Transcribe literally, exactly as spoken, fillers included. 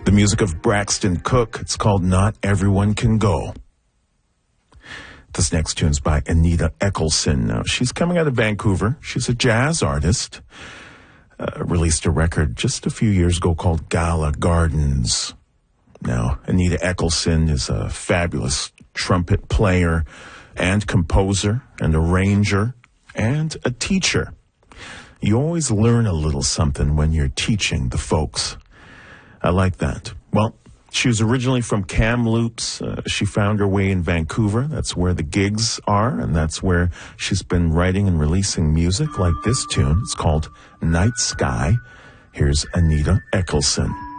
The music of Braxton Cook. It's called Not Everyone Can Go. This next tune's by Anita Eccleson. Now, she's coming out of Vancouver. She's a jazz artist. Uh, released a record just a few years ago called Gala Gardens. Now, Anita Eccleson is a fabulous trumpet player and composer and arranger and a teacher. You always learn a little something when you're teaching the folks. I like that. Well, she was originally from Kamloops. Uh, she found her way in Vancouver. That's where the gigs are, and that's where she's been writing and releasing music like this tune. It's called Night Sky. Here's Anita Eccleson.